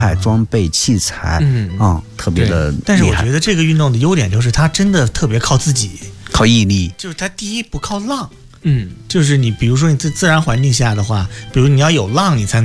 装备器材，特别的厉害。 但是我觉得这个运动的优点就是它真的特别靠自己， 靠毅力。 就是它第一不靠浪，就是你比如说你自然环境下的话，比如你要有浪你才